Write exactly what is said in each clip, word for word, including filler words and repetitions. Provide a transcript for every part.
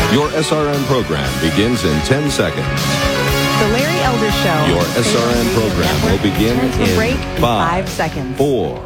Your S R N program begins in ten seconds. The Larry Elder Show. Your S R N program will begin in break in five, five seconds. Four.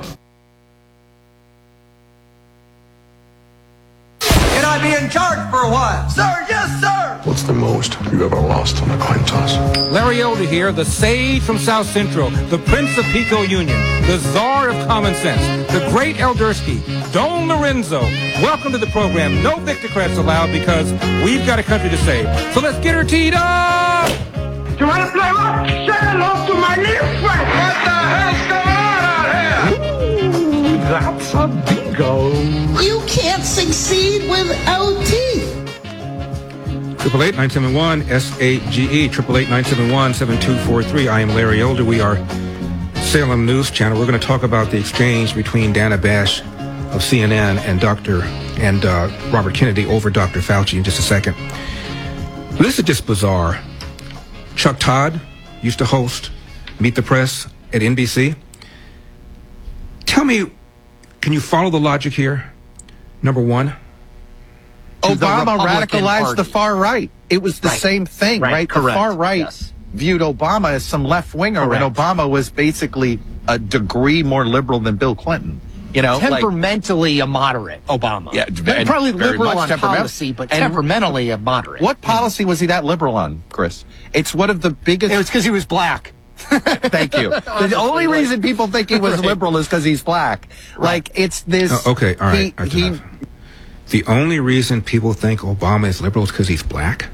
Can I be in charge for a while? Sir, yes, sir! What's the most you've ever lost on a coin toss? Larry Elder here, the sage from South Central, the Prince of Pico Union, the czar of common sense, the great Eldersky, Don Lorenzo. Welcome to the program. No Victocrats allowed because we've got a country to save. So let's get her teed up! You want to play what? Say hello to my little friend! What the hell's going on out here? Ooh, that's a bingo. You can't succeed without teeth. Triple eight nine seven one S A G E triple eight nine seven one seven two four three. I am Larry Elder. We are Salem News Channel. We're going to talk about the exchange between Dana Bash of C N N and Doctor and uh, Robert Kennedy over Doctor Fauci in just a second. This is just bizarre. Chuck Todd used to host Meet the Press at N B C. Tell me, can you follow the logic here? Number one. Obama radicalized the far right. It was the right. same thing, right? right? The far right yes. viewed Obama as some left-winger, and Obama was basically a degree more liberal than Bill Clinton. You know, temperamentally like, a moderate Obama. Yeah, very, probably very liberal on policy, but and temperamentally a moderate. What policy was he that liberal on, Chris? It's one of the biggest. It was because he was black. Thank you. The only reason people think he was right. liberal is because he's black. Right. Like it's this. Oh, okay, all right. He, he, the only reason people think Obama is liberal is because he's black?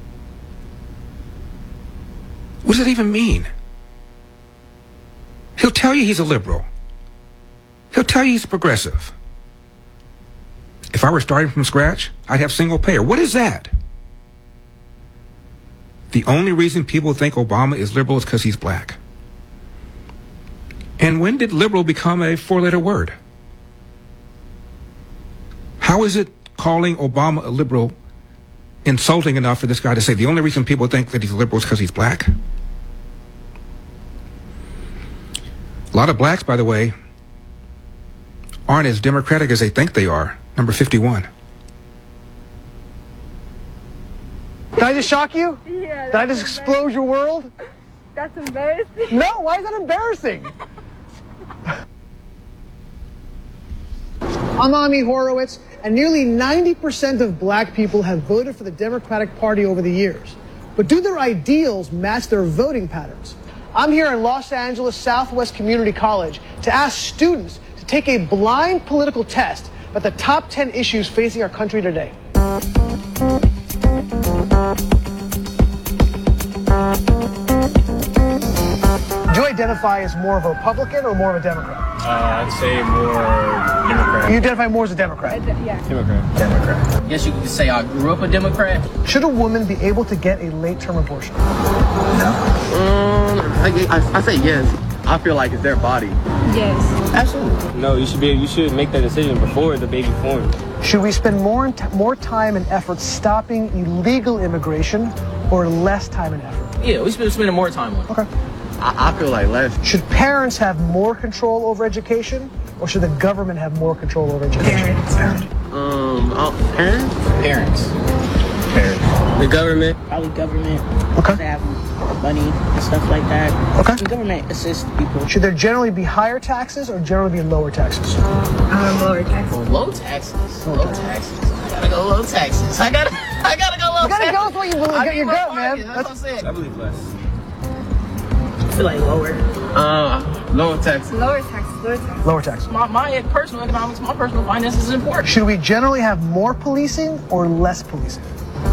What does that even mean? He'll tell you he's a liberal. He'll tell you he's progressive. If I were starting from scratch, I'd have single payer. What is that? The only reason people think Obama is liberal is because he's black. And when did liberal become a four-letter word? How is it calling Obama a liberal insulting enough for this guy to say the only reason people think that he's liberal is because he's black? A lot of blacks, by the way, aren't as democratic as they think they are. Number fifty-one. Did I just shock you? Yeah. Did I just explode your world? That's embarrassing. No, why is that embarrassing? I'm Ami Horowitz, and nearly ninety percent of black people have voted for the Democratic Party over the years. But do their ideals match their voting patterns? I'm here in Los Angeles Southwest Community College to ask students to take a blind political test about the top ten issues facing our country today. Do you identify as more of a Republican or more of a Democrat? Uh, I'd say more Democrat. You identify more as a Democrat? Uh, yeah. Democrat. Democrat. I guess you could say I grew up a Democrat. Should a woman be able to get a late-term abortion? No. Um, I, I, I say yes. I feel like it's their body. Yes. Absolutely. No, you should be. You should make that decision before the baby forms. Should we spend more more time and effort stopping illegal immigration, or less time and effort? Yeah, we should spend more time on it. Okay. I, I feel like less. Should parents have more control over education, or should the government have more control over education? Parents. Um, uh, parents? Parents. Parents. The government. Probably government. Okay. To have money and stuff like that. Okay. The government assists people. Should there generally be higher taxes or generally be lower taxes? Um, lower taxes. Low taxes. Low taxes. I gotta go low taxes. I gotta. I gotta go low. You gotta go with what you believe. Get your gut, man. That's what I'm saying. I believe less. I feel like lower. Uh, lower taxes. Lower taxes. Lower taxes. Lower taxes. My, my personal economics, my personal finances is important. Should we generally have more policing or less policing?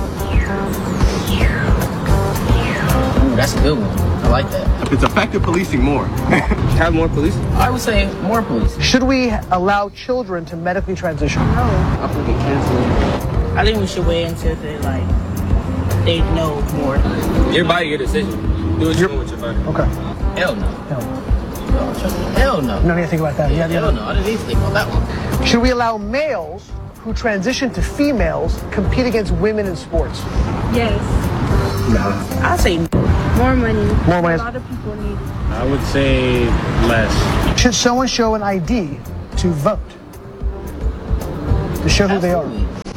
Ooh, that's a good one. I like that. It's effective policing more. Have more police? I would say more police. Should we allow children to medically transition? No. I fucking cancel it. I think we should wait until they like they know more. Your body, your decision. Do what you want with your body. Okay. Hell no. Hell no. Hell no. No need to think about that. Yeah, Hell no. I didn't even think about that one. Should we allow males who transition to females compete against women in sports? Yes. No. I say More money. More money. A lot of people need. I would say less. Should someone show an I D to vote? To show who they are?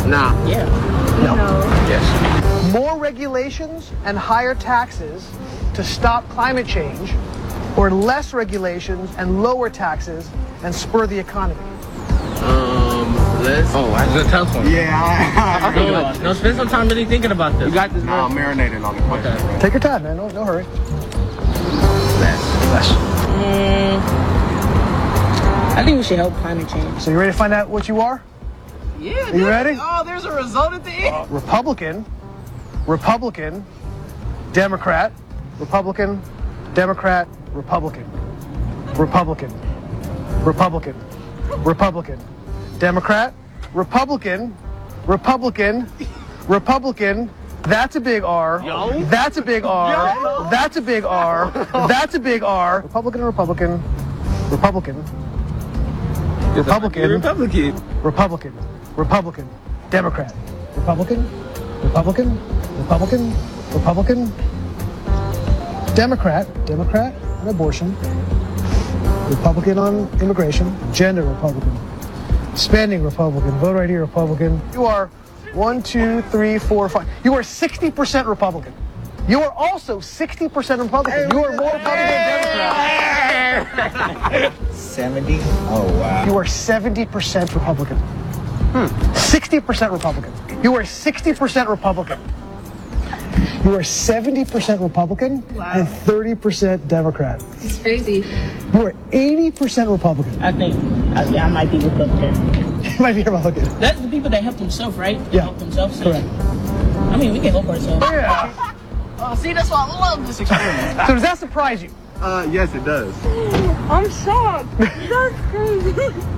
Nah. Yeah. No. Yes. More regulations and higher taxes to stop climate change, or less regulations and lower taxes and spur the economy? Um, let's. Oh, that's a tough one. Yeah. No, no, spend some time really thinking about this. You got this, I'm bro? marinating on the question. Okay. Take your time, man. No, no hurry. Less. Less. Mm, I think we should help climate change. So you ready to find out what you are? Yeah. Are you ready? Oh, there's a result at the end. Republican, Republican, Democrat, Republican, Democrat, Republican, Republican, Republican, Republican, Democrat, Republican, Republican, Republican. That's a big R. That's a big R. That's a big R. That's a big R. Republican, Republican, Republican, Republican, Republican. Republican, Republican, Democrat, Republican, Republican, Republican, Republican, Democrat, Democrat on abortion, Republican on immigration, gender Republican, spending Republican, vote right here Republican. You are one, two, three, four, five. You are sixty percent Republican. You are also sixty percent Republican. You are more Republican than Democrat. seventy? Oh, wow. You are seventy percent Republican. Hmm. sixty percent Republican. You are sixty percent Republican. You are seventy percent Republican Wow. and thirty percent Democrat. It's crazy. You are eighty percent Republican. I think, I, yeah, I might be Republican. You might be Republican. That's the people that help themselves, right? They Yeah. help themselves. Correct. I mean, we can help ourselves. Yeah. Oh, see, that's why I love this experiment. So does that surprise you? Uh, yes, it does. I'm shocked. That's crazy.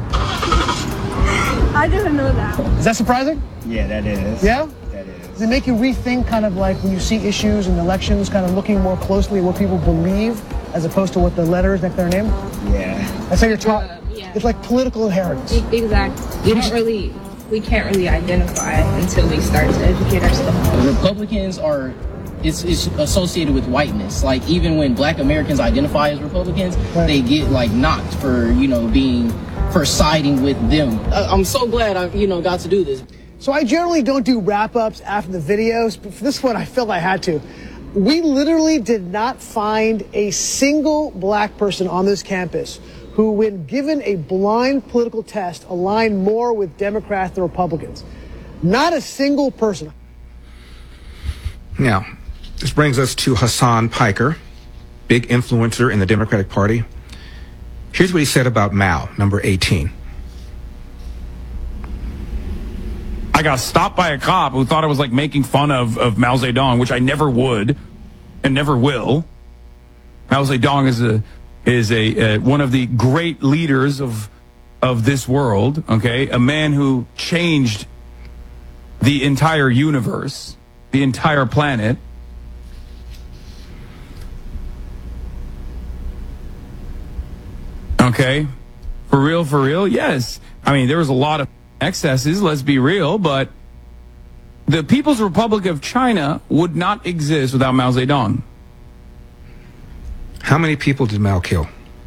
I didn't know that. Is that surprising? Yeah, that is. Yeah? That is. Does it make you rethink kind of like when you see issues in elections, kind of looking more closely at what people believe as opposed to what the letters next to their name? Yeah. That's how you're taught. Uh, yeah. It's like political inheritance. E- Exactly. We don't really, we can't really identify until we start to educate ourselves. Republicans are, it's, it's associated with whiteness. Like even when black Americans identify as Republicans, Right. they get like knocked for, you know, being, for siding with them. I, I'm so glad I, you know, got to do this. So I generally don't do wrap-ups after the videos, but for this one I felt I had to. We literally did not find a single black person on this campus who, when given a blind political test, aligned more with Democrats than Republicans. Not a single person. Now, this brings us to Hassan Piker, big influencer in the Democratic Party. Here's what he said about Mao, number eighteen. I got stopped by a cop who thought I was like making fun of, of Mao Zedong, which I never would and never will. Mao Zedong is a is a uh, one of the great leaders of of this world, okay? A man who changed the entire universe, the entire planet. Okay? For real, for real? Yes. I mean, there was a lot of excesses, let's be real, but the People's Republic of China would not exist without Mao Zedong. How many people did Mao kill?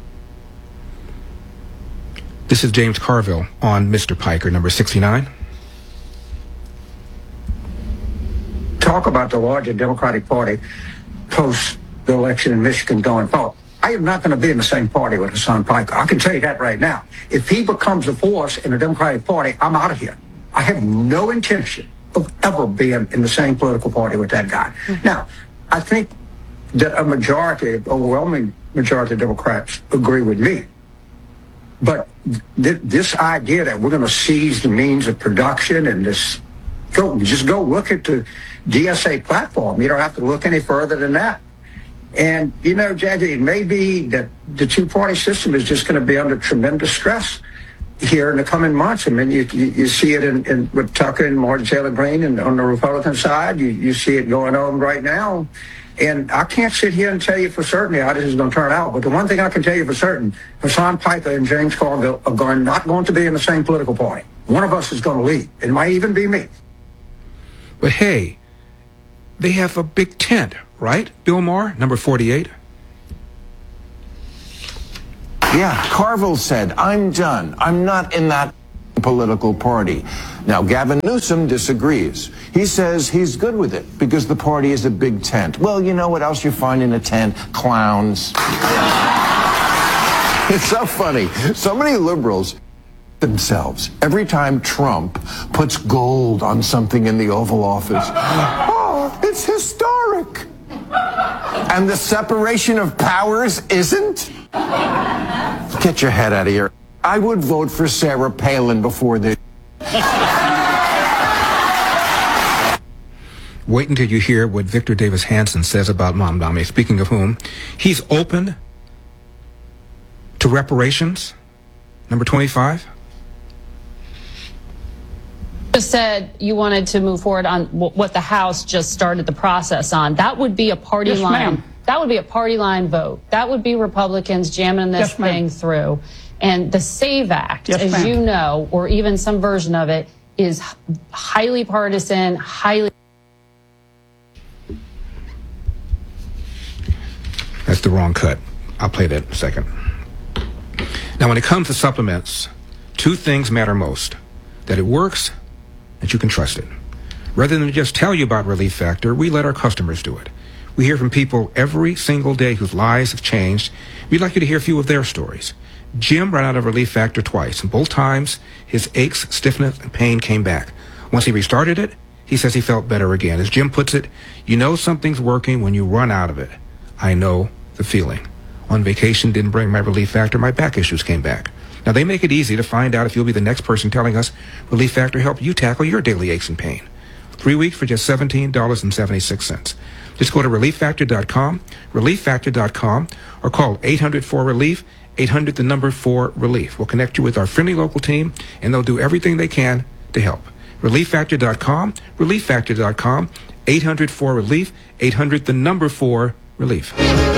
This is James Carville on Mister Piker, number sixty-nine. Talk about the larger Democratic Party post the election in Michigan going forward. I am not going to be in the same party with Hassan Piker. I can tell you that right now. If he becomes a force in the Democratic Party, I'm out of here. I have no intention of ever being in the same political party with that guy. Mm-hmm. Now, I think that a majority, overwhelming majority of Democrats agree with me. But th- this idea that we're going to seize the means of production and this, go just go look at the D S A platform. You don't have to look any further than that. And, you know, Jackie, it may be that the two-party system is just going to be under tremendous stress here in the coming months. I mean, you you, you see it in, in with Tucker and Martin Taylor Greene and on the Republican side. You, you see it going on right now. And I can't sit here and tell you for certain how this is going to turn out. But the one thing I can tell you for certain, Hassan Piker and James Carville are going, not going to be in the same political party. One of us is going to leave. It might even be me. But hey, they have a big tent, right? Bill Maher, number forty-eight. Yeah, Carville said, I'm done. I'm not in that political party. Now, Gavin Newsom disagrees. He says he's good with it because the party is a big tent. Well, you know what else you find in a tent? Clowns. It's so funny. So many liberals themselves. Every time Trump puts gold on something in the Oval Office, oh, it's historic. And the separation of powers isn't? Get your head out of here. I would vote for Sarah Palin before this. Wait until you hear what Victor Davis Hanson says about Mamdani. Speaking of whom, he's open to reparations. Number twenty-five. Just said you wanted to move forward on what the House just started the process on. That would be a party Yes, line. ma'am. That would be a party line vote. That would be Republicans jamming this Yes, ma'am. thing through. And the SAVE Act, Yes, as ma'am. you know, or even some version of it, is h- highly partisan, highly. That's the wrong cut. I'll play that in a second. Now, when it comes to supplements, two things matter most: that it works, that you can trust it. Rather than just tell you about Relief Factor, we let our customers do it. We hear from people every single day whose lives have changed. We'd like you to hear a few of their stories. Jim ran out of Relief Factor twice, and both times his aches, stiffness, and pain came back. Once he restarted it, he says he felt better again. As Jim puts it, you know something's working when you run out of it. I know the feeling. On vacation, didn't bring my Relief Factor, my back issues came back. Now, they make it easy to find out if you'll be the next person telling us Relief Factor helped you tackle your daily aches and pain. Three weeks for just seventeen dollars and seventy-six cents. Just go to relief factor dot com, relief factor dot com, or call eight hundred four relief, eight hundred the number four relief. We'll connect you with our friendly local team, and they'll do everything they can to help. relief factor dot com, relief factor dot com, eight hundred four relief, eight hundred the number four relief.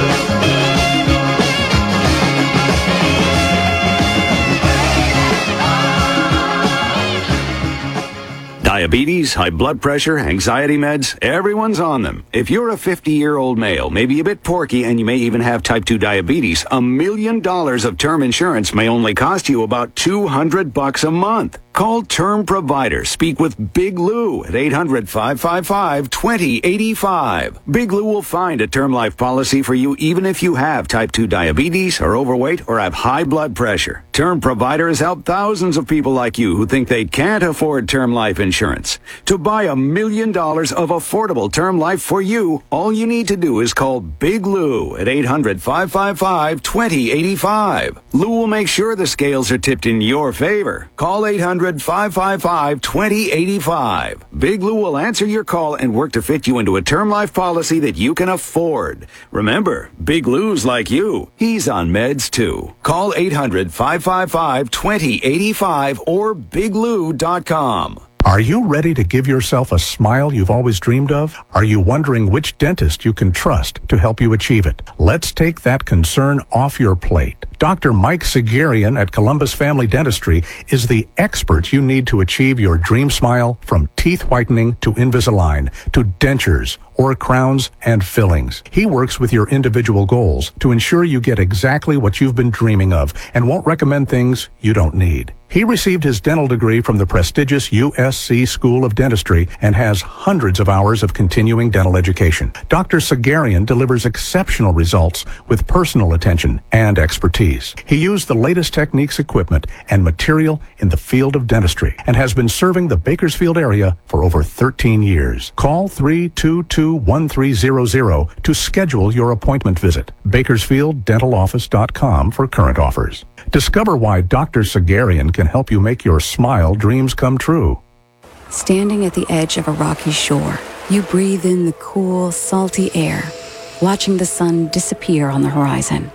Diabetes, high blood pressure, anxiety meds, everyone's on them. If you're a fifty-year-old male, maybe a bit porky, and you may even have type two diabetes, a million dollars of term insurance may only cost you about two hundred bucks a month. Call Term Provider. Speak with Big Lou at eight hundred, five five five, two zero eight five. Big Lou will find a term life policy for you even if you have type two diabetes, are overweight, or have high blood pressure. Term Provider has helped thousands of people like you who think they can't afford term life insurance. To buy a million dollars of affordable term life for you, all you need to do is call Big Lou at eight hundred, five five five, two zero eight five. Lou will make sure the scales are tipped in your favor. Call eight hundred, five five five, two zero eight five. Big Lou will answer your call and work to fit you into a term life policy that you can afford. Remember, Big Lou's like you. He's on meds too. Call eight hundred, five five five, two zero eight five or big lou dot com. Are you ready to give yourself a smile you've always dreamed of? Are you wondering which dentist you can trust to help you achieve it? Let's take that concern off your plate. Doctor Mike Sagarian at Columbus Family Dentistry is the expert you need to achieve your dream smile, from teeth whitening to Invisalign to dentures or crowns and fillings. He works with your individual goals to ensure you get exactly what you've been dreaming of and won't recommend things you don't need. He received his dental degree from the prestigious U S C School of Dentistry and has hundreds of hours of continuing dental education. Doctor Sagarian delivers exceptional results with personal attention and expertise. He used the latest techniques, equipment, and material in the field of dentistry and has been serving the Bakersfield area for over thirteen years. Call three two two, one three zero zero to schedule your appointment visit. Bakersfield Dental Office dot com for current offers. Discover why Doctor Sagarian can help you make your smile dreams come true. Standing at the edge of a rocky shore, you breathe in the cool, salty air, watching the sun disappear on the horizon.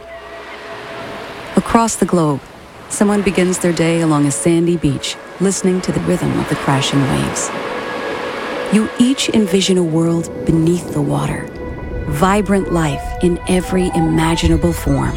Across the globe, someone begins their day along a sandy beach, listening to the rhythm of the crashing waves. You each envision a world beneath the water, vibrant life in every imaginable form.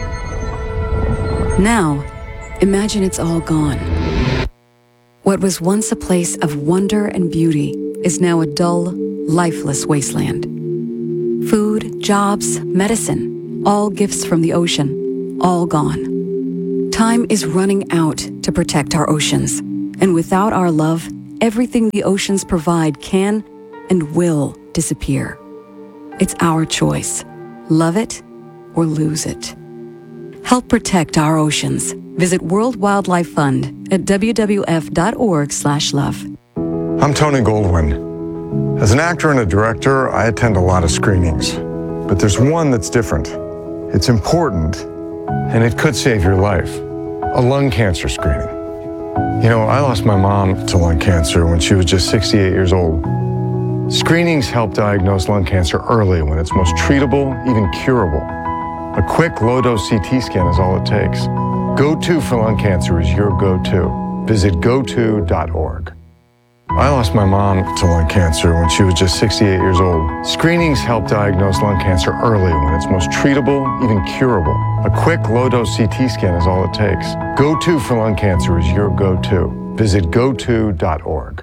Now, imagine it's all gone. What was once a place of wonder and beauty is now a dull, lifeless wasteland. Food, jobs, medicine, all gifts from the ocean, all gone. Time is running out to protect our oceans. And without our love, everything the oceans provide can and will disappear. It's our choice. Love it or lose it. Help protect our oceans. Visit World Wildlife Fund at w w f dot org slash love. I'm Tony Goldwyn. As an actor and a director, I attend a lot of screenings. But there's one that's different. It's important, and it could save your life. A lung cancer screening. You know, I lost my mom to lung cancer when she was just sixty-eight years old. Screenings help diagnose lung cancer early when it's most treatable, even curable. A quick low-dose C T scan is all it takes. Go-To for lung cancer is your go-to. Visit go to dot org. I lost my mom to lung cancer when she was just sixty-eight years old. Screenings help diagnose lung cancer early when it's most treatable, even curable. A quick low-dose C T scan is all it takes. Go-To for lung cancer is your go-to. Visit go to dot org.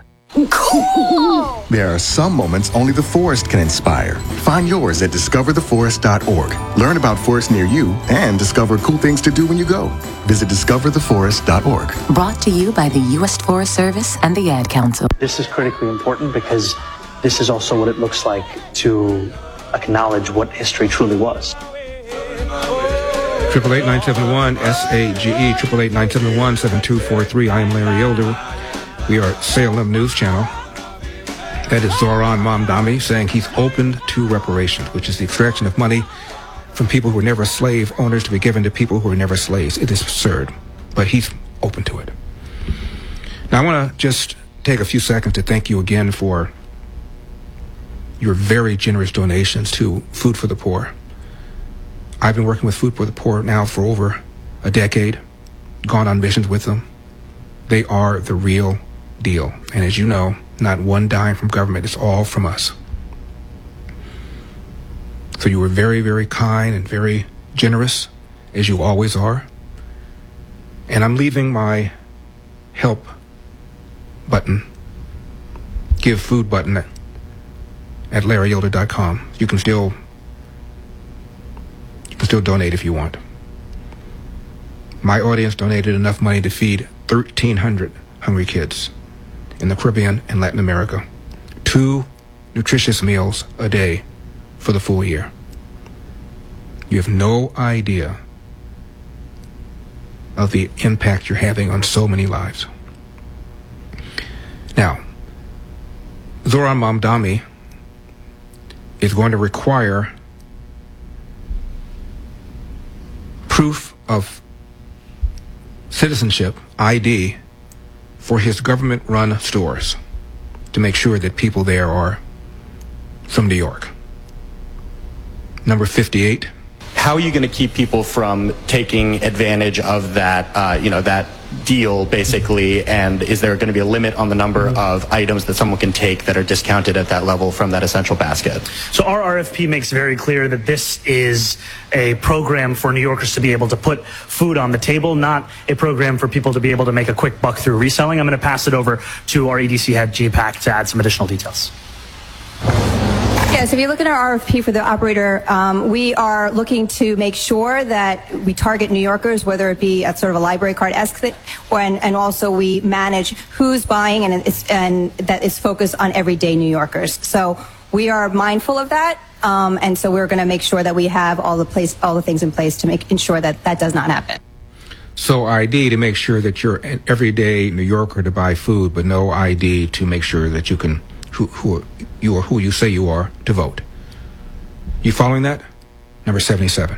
Cool! There are some moments only the forest can inspire. Find yours at discover the forest dot org. Learn about forests near you and discover cool things to do when you go. Visit discover the forest dot org. Brought to you by the U S Forest Service and the Ad Council. This is critically important because this is also what it looks like to acknowledge what history truly was. Triple eight nine seven one S A G E, triple eight nine seven one seven two four three. I am Larry Elder. We are Salem News Channel. That is Zoran Mamdani saying he's open to reparations, which is the extraction of money from people who were never slave owners to be given to people who were never slaves. It is absurd, but he's open to it. Now, I want to just take a few seconds to thank you again for your very generous donations to Food for the Poor. I've been working with Food for the Poor now for over a decade, gone on missions with them. They are the real deal. And as you know, not one dime from government. It's all from us. So you were very, very kind and very generous, as you always are. And I'm leaving my help button, give food button at larry elder dot com. You can still you can still donate if you want. My audience donated enough money to feed thirteen hundred hungry kids in the Caribbean and Latin America. Two nutritious meals a day for the full year. You have no idea of the impact you're having on so many lives. Now, Zoran Mamdani is going to require proof of citizenship, I D, for his government-run stores to make sure that people there are from New York. Number fifty-eight. How are you going to keep people from taking advantage of that, uh, you know, that deal, basically? And is there going to be a limit on the number of items that someone can take that are discounted at that level from that essential basket? So our R F P makes very clear that this is a program for New Yorkers to be able to put food on the table, not a program for people to be able to make a quick buck through reselling. I'm going to pass it over to our E D C head, G PAC, to add some additional details. Yes, if you look at our R F P for the operator, um, we are looking to make sure that we target New Yorkers, whether it be at sort of a library card-esque thing, or, and, and also we manage who's buying, and, it's, and that is focused on everyday New Yorkers. So we are mindful of that, um, and so we're going to make sure that we have all the place, all the things in place to make ensure that that does not happen. So I D to make sure that you're an everyday New Yorker to buy food, but no I D to make sure that you can who, who you are who you say you are to vote. You following that? Number seventy-seven.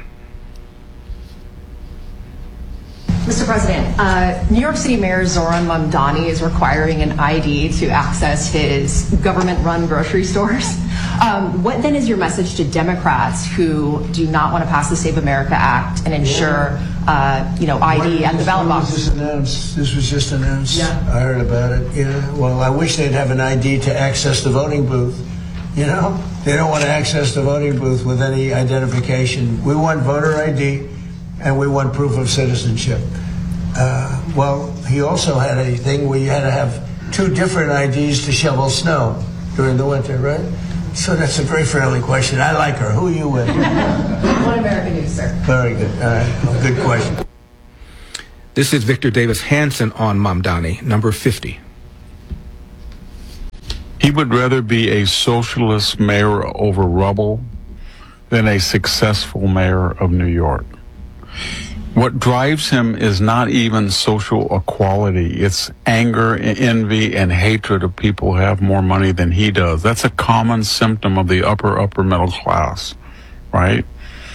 Mister President, uh, New York City Mayor Zoran Mamdani is requiring an I D to access his government-run grocery stores. Um, what then is your message to Democrats who do not want to pass the Save America Act and ensure, uh, you know, I D when, at the ballot box? This, announced? This was just announced. Yeah. I heard about it. Yeah. Well, I wish they'd have an I D to access the voting booth. You know, they don't want to access the voting booth with any identification. We want voter I D, and we want proof of citizenship. Uh, well, he also had a thing where you had to have two different I Ds to shovel snow during the winter, right? So that's a very friendly question. I like her. Who are you with? One American News, sir. Very good. All right. Good question. This is Victor Davis Hanson on Mamdani, number fifty. He would rather be a socialist mayor over rubble than a successful mayor of New York. What drives him is not even social equality. It's anger, envy, and hatred of people who have more money than he does. That's a common symptom of the upper, upper middle class, right?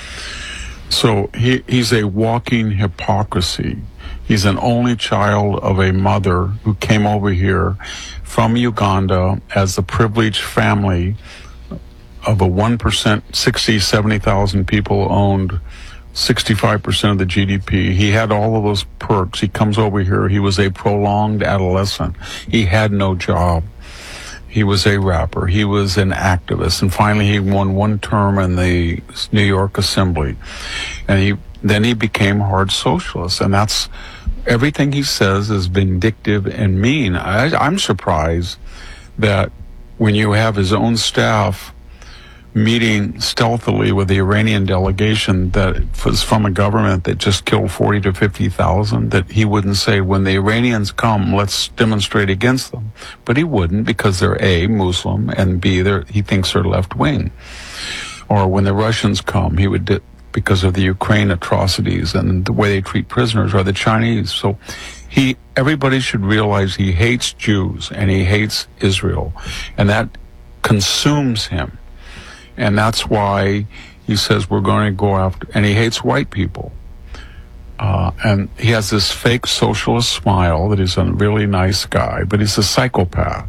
So he, he's a walking hypocrisy. He's an only child of a mother who came over here from Uganda as the privileged family of a one percent, sixty, seventy thousand people owned sixty-five percent of the G D P. He had all of those perks. He comes over here. He was a prolonged adolescent. He had no job. He was a rapper. He was an activist. And finally, he won one term in the New York Assembly. And he then he became hard socialist. And that's everything he says is vindictive and mean. I, I'm surprised that when you have his own staff meeting stealthily with the Iranian delegation that was from a government that just killed forty to fifty thousand, that he wouldn't say, when the Iranians come, let's demonstrate against them. But he wouldn't, because they're A, Muslim, and B, they're, he thinks they're left-wing. Or when the Russians come, he would, di- because of the Ukraine atrocities and the way they treat prisoners, or the Chinese. So he, everybody should realize he hates Jews and he hates Israel, and that consumes him. And that's why he says we're going to go after, and he hates white people. Uh, and he has this fake socialist smile that he's a really nice guy, but he's a psychopath.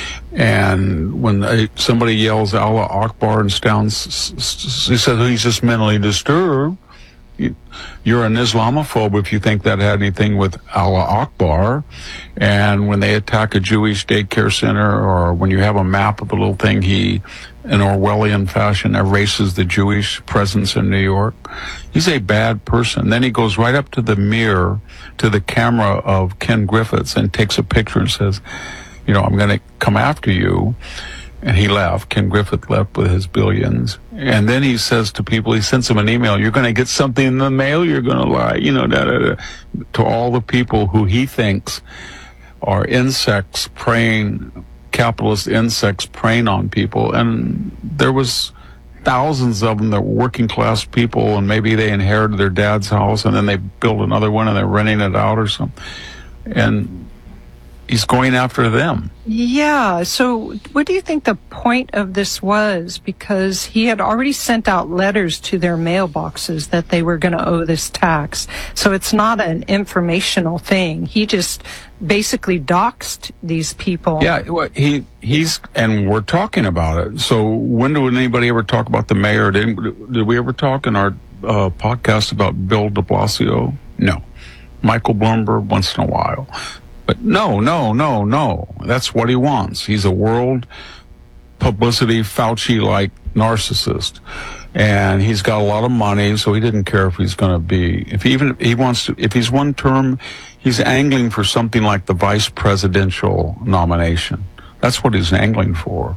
And when they, somebody yells Allah Akbar and sounds, he says he's just mentally disturbed. You, you're an Islamophobe if you think that had anything with Allah Akbar. And when they attack a Jewish daycare center, or when you have a map of a little thing, he, in Orwellian fashion, erases the Jewish presence in New York. He's a bad person. Then he goes right up to the mirror, to the camera of Ken Griffiths, and takes a picture and says, you know, I'm going to come after you. And he left. Ken Griffith left with his billions. And then he says to people, he sends them an email, you're going to get something in the mail, you're going to lie, you know, da, da, da, to all the people who he thinks are insects preying, capitalist insects preying on people. And there was thousands of them that were working class people, and maybe they inherited their dad's house and then they built another one and they're renting it out or something. And he's going after them. Yeah. So what do you think the point of this was? Because he had already sent out letters to their mailboxes that they were going to owe this tax. So it's not an informational thing. He just basically doxed these people. Yeah, well, he he's and we're talking about it. So when did anybody ever talk about the mayor? Did, did we ever talk in our uh, podcast about Bill de Blasio? No. Michael Bloomberg once in a while. But no, no, no, no. That's what he wants. He's a world publicity Fauci-like narcissist. And he's got a lot of money, so he didn't care if he's going to be, if he even, he wants to, if he's one term, he's angling for something like the vice presidential nomination. That's what he's angling for.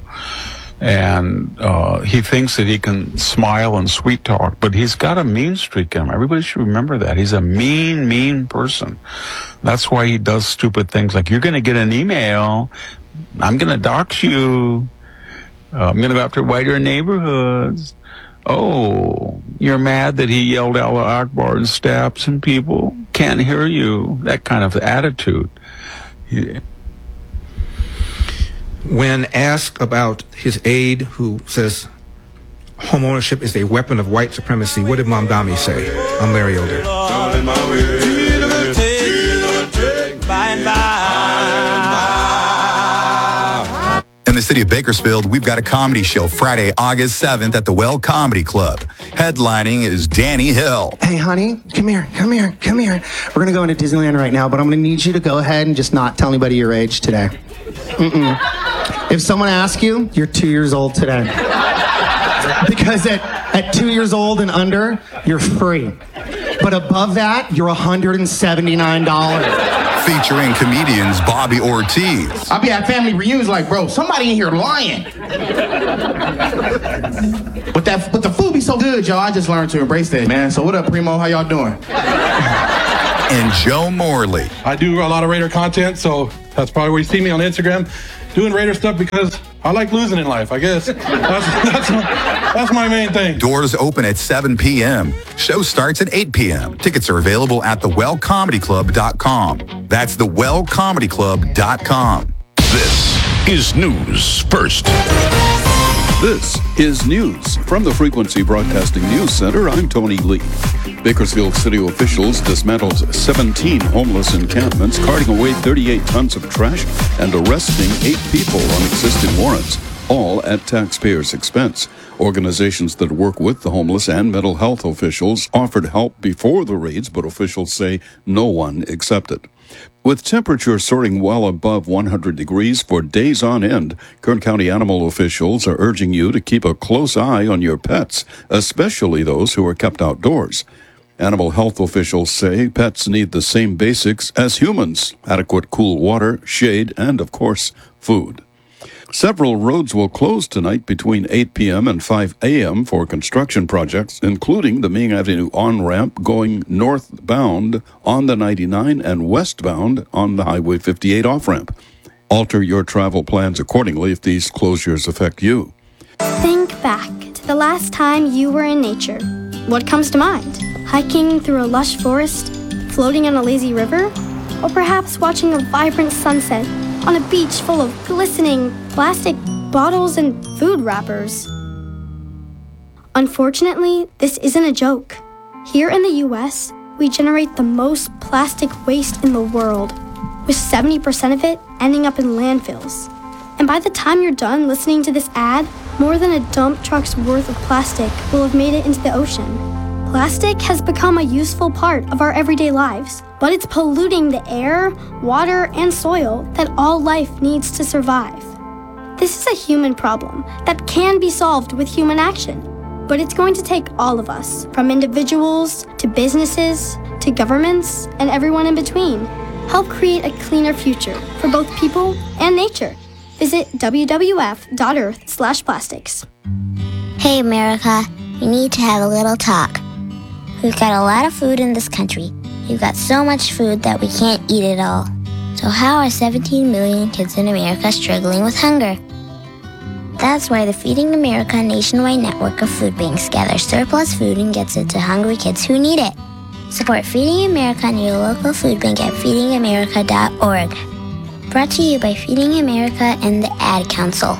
And uh, he thinks that he can smile and sweet talk, but he's got a mean streak in him. Everybody should remember that. He's a mean, mean person. That's why he does stupid things like, you're going to get an email, I'm going to dox you, uh, I'm going to go after whiter neighborhoods. Oh, you're mad that he yelled Allah Akbar and stabbed some people? Can't hear you. That kind of attitude. He, When asked about his aide, who says home ownership is a weapon of white supremacy, what did Mamdani say? I'm Larry Elder. In the city of Bakersfield, we've got a comedy show Friday, August seventh at the Well Comedy Club. Headlining is Danny Hill. Hey, honey, come here, come here, come here. We're going to go into Disneyland right now, but I'm going to need you to go ahead and just not tell anybody your age today. Mm-mm. If someone asks you, you're two years old today. Because at, at two years old and under, you're free. But above that, you're one hundred seventy-nine dollars. Featuring comedians Bobby Ortiz. I'll be at family reunions like, bro, somebody in here lying. But that, but the food be so good, y'all. I just learned to embrace that, man. So what up, Primo? How y'all doing? and Joe Morley. I do a lot of Raider content, so that's probably where you see me on Instagram doing Raider stuff because I like losing in life, I guess. That's, that's, my, that's my main thing. Doors open at seven p.m. Show starts at eight p.m. Tickets are available at the well comedy club dot com. That's the well comedy club dot com. This is News First. This is news from the Frequency Broadcasting News Center. I'm Tony Lee. Bakersfield city officials dismantled seventeen homeless encampments, carting away thirty-eight tons of trash, and arresting eight people on existing warrants, all at taxpayers' expense. Organizations that work with the homeless and mental health officials offered help before the raids, but officials say no one accepted. With temperatures soaring well above one hundred degrees for days on end, Kern County animal officials are urging you to keep a close eye on your pets, especially those who are kept outdoors. Animal health officials say pets need the same basics as humans: adequate cool water, shade, and, of course, food. Several roads will close tonight between eight p.m. and five a.m. for construction projects, including the Ming Avenue on-ramp going northbound on the ninety-nine and westbound on the Highway fifty-eight off-ramp. Alter your travel plans accordingly if these closures affect you. Think back to the last time you were in nature. What comes to mind? Hiking through a lush forest, floating on a lazy river, or perhaps watching a vibrant sunset on a beach full of glistening plastic bottles and food wrappers. Unfortunately, this isn't a joke. Here in the U S, we generate the most plastic waste in the world, with seventy percent of it ending up in landfills. And by the time you're done listening to this ad, more than a dump truck's worth of plastic will have made it into the ocean. Plastic has become a useful part of our everyday lives, but it's polluting the air, water, and soil that all life needs to survive. This is a human problem that can be solved with human action, but it's going to take all of us, from individuals to businesses to governments and everyone in between. Help create a cleaner future for both people and nature. Visit w w f dot earth slash plastics. Hey America, we need to have a little talk. We've got a lot of food in this country. We've got so much food that we can't eat it all. So how are seventeen million kids in America struggling with hunger? That's why the Feeding America nationwide network of food banks gathers surplus food and gets it to hungry kids who need it. Support Feeding America and your local food bank at feeding america dot org. Brought to you by Feeding America and the Ad Council.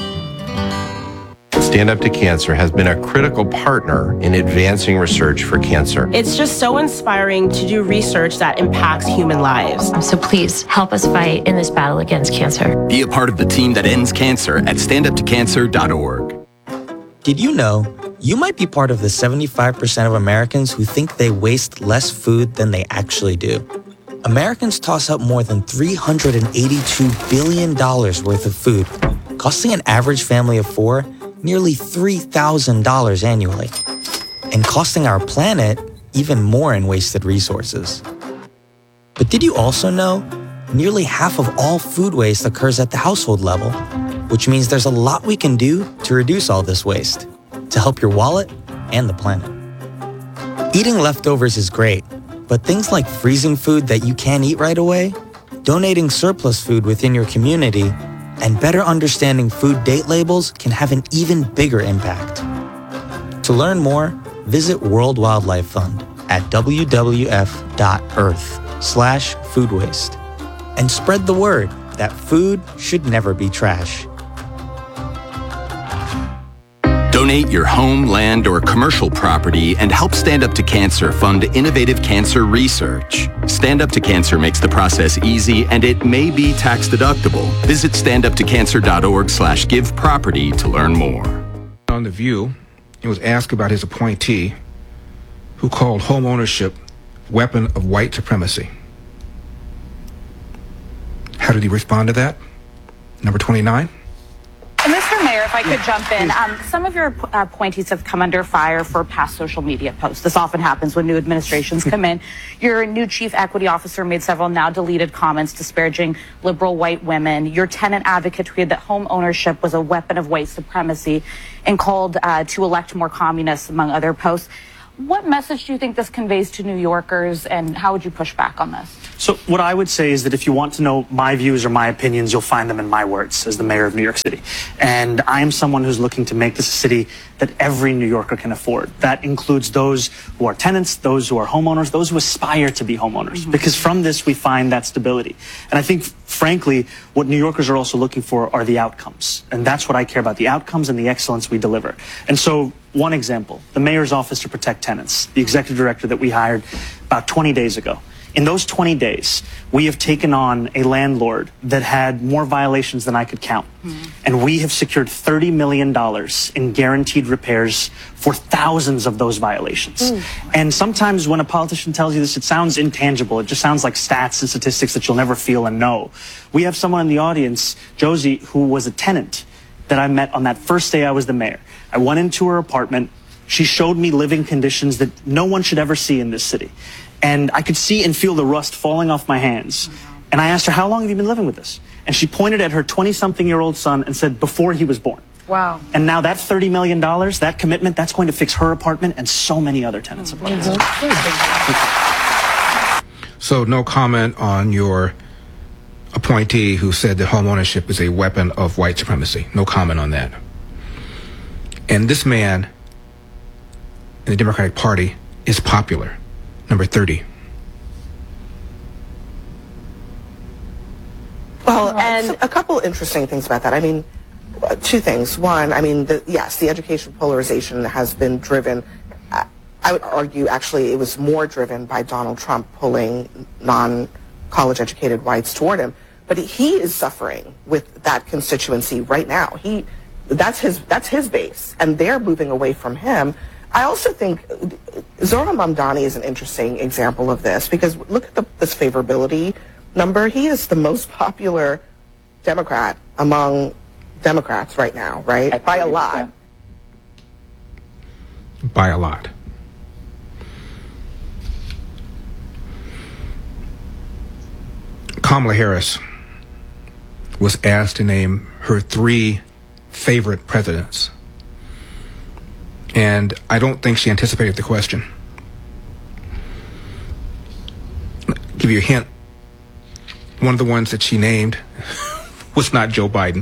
Stand Up to Cancer has been a critical partner in advancing research for cancer. It's just so inspiring to do research that impacts human lives. So please help us fight in this battle against cancer. Be a part of the team that ends cancer at stand up to cancer dot org. Did you know you might be part of the seventy-five percent of Americans who think they waste less food than they actually do? Americans toss out more than three hundred eighty-two billion dollars worth of food, costing an average family of four nearly three thousand dollars annually, and costing our planet even more in wasted resources. But did you also know nearly half of all food waste occurs at the household level, which means there's a lot we can do to reduce all this waste, to help your wallet and the planet. Eating leftovers is great, but things like freezing food that you can't eat right away, donating surplus food within your community, and better understanding food date labels can have an even bigger impact. To learn more, visit World Wildlife Fund at w w f dot earth slash food waste and spread the word that food should never be trash. Donate your home, land, or commercial property and help Stand Up to Cancer fund innovative cancer research. Stand Up to Cancer makes the process easy and it may be tax deductible. Visit stand up to cancer dot org slash give property to learn more. On The View, he was asked about his appointee who called home ownership weapon of white supremacy. How did he respond to that? Number twenty-nine. Mister Mayor, if I could jump in, um, some of your uh, appointees have come under fire for past social media posts. This often happens when new administrations come in. Your new chief equity officer made several now deleted comments disparaging liberal white women. Your tenant advocate tweeted that home ownership was a weapon of white supremacy and called uh, to elect more communists, among other posts. what message do you think this conveys to New Yorkers, and how would you push back on this? So what I would say is that if you want to know my views or my opinions, you'll find them in my words as the mayor of New York City. And I am someone who's looking to make this a city that every New Yorker can afford. That includes those who are tenants, those who are homeowners, those who aspire to be homeowners. Mm-hmm. Because from this, we find that stability. And I think, frankly, what New Yorkers are also looking for are the outcomes. And that's what I care about, the outcomes and the excellence we deliver. And so, one example, the mayor's office to protect tenants, the executive director that we hired about twenty days ago. In those twenty days, we have taken on a landlord that had more violations than I could count. Mm-hmm. And we have secured thirty million dollars in guaranteed repairs for thousands of those violations. Mm. And sometimes when a politician tells you this, it sounds intangible. It just sounds like stats and statistics that you'll never feel and know. We have someone in the audience, Josie, who was a tenant that I met on that first day I was the mayor. I went into her apartment. She showed me living conditions that no one should ever see in this city. And I could see and feel the rust falling off my hands. And I asked her, how long have you been living with this? And she pointed at her twenty-something-year-old son and said, before he was born. Wow. And now that thirty million dollars, that commitment, that's going to fix her apartment and so many other tenants' apartments. So no comment on your appointee who said that homeownership is a weapon of white supremacy. No comment on that. And this man in the Democratic Party is popular. Number thirty. Well, and a couple interesting things about that. I mean, two things. One, I mean, the, yes, the education polarization has been driven. Uh, I would argue, actually, it was more driven by Donald Trump pulling non-college educated whites toward him. But he is suffering with that constituency right now. He, that's his, that's his base, and they're moving away from him. I also think Zohran Mamdani is an interesting example of this, because look at the, this favorability number. He is the most popular Democrat among Democrats right now, right? By a lot. By a lot. Kamala Harris was asked to name her three favorite presidents. And I don't think she anticipated the question. I'll give you a hint. One of the ones that she named was not Joe Biden.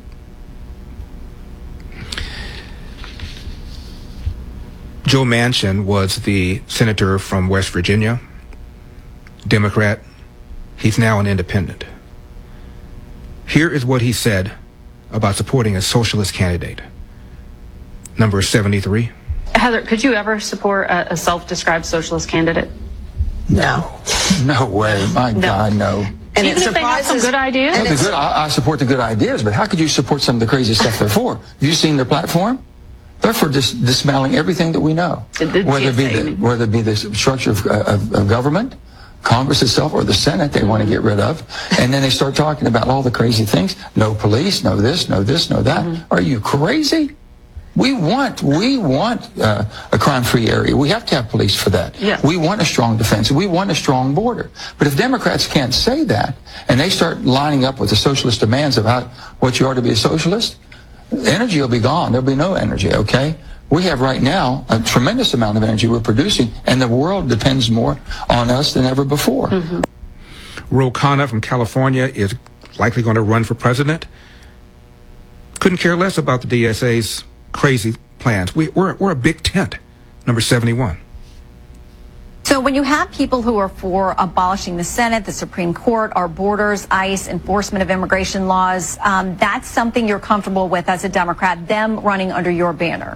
Joe Manchin was the senator from West Virginia, Democrat. He's now an independent. Here is what he said about supporting a socialist candidate. Number seventy-three. Heather, could you ever support a, a self-described socialist candidate? No. No way. My No. God, no. And Even it if they have some surprises- good ideas? No, the good, I, I support the good ideas, but how could you support some of the crazy stuff they're for? Have you seen their platform? They're for dis- dismantling everything that we know. The- the Whether it be G S A, the, whether it be the structure of, uh, of, of government, Congress itself, or the Senate they want to get rid of, and then they start talking about all the crazy things. No police, no this, no this, no that. Mm-hmm. Are you crazy? We want, we want uh, a crime-free area. We have to have police for that. Yes. We want a strong defense. We want a strong border. But if Democrats can't say that, and they start lining up with the socialist demands of how, what you are to be a socialist, energy will be gone. There'll be no energy, okay? We have right now a tremendous amount of energy we're producing, and the world depends more on us than ever before. Mm-hmm. Ro Khanna from California is likely going to run for president. Couldn't care less about the D S A's crazy plans. We, we're, we're a big tent. Number seventy-one. So when you have people who are for abolishing the Senate, the Supreme Court, our borders, ICE, enforcement of immigration laws, um, that's something you're comfortable with as a Democrat, them running under your banner?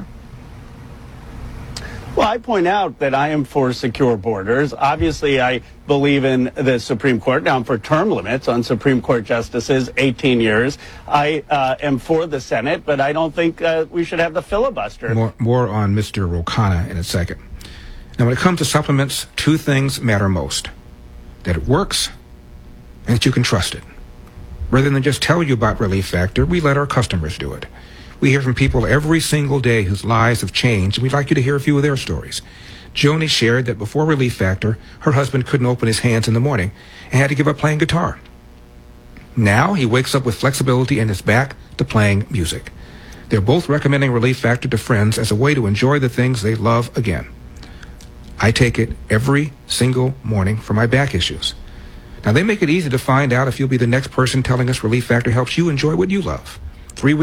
Well, I point out that I am for secure borders. Obviously, I believe in the Supreme Court. Now, I'm for term limits on Supreme Court justices, eighteen years. I uh, am for the Senate, but I don't think uh, we should have the filibuster. More, more on Mister Ro Khanna in a second. Now, when it comes to supplements, two things matter most. That it works and that you can trust it. Rather than just tell you about Relief Factor, we let our customers do it. We hear from people every single day whose lives have changed, and we'd like you to hear a few of their stories. Joni shared that before Relief Factor, her husband couldn't open his hands in the morning and had to give up playing guitar. Now he wakes up with flexibility and is back to playing music. They're both recommending Relief Factor to friends as a way to enjoy the things they love again. I take it every single morning for my back issues. Now, they make it easy to find out if you'll be the next person telling us Relief Factor helps you enjoy what you love.